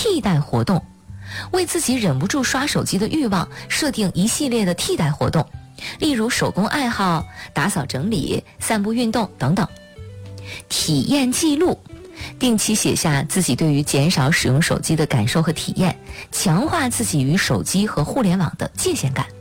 替代活动，为自己忍不住刷手机的欲望设定一系列的替代活动，例如手工爱好、打扫整理、散步运动等等。体验记录，定期写下自己对于减少使用手机的感受和体验，强化自己与手机和互联网的界限感。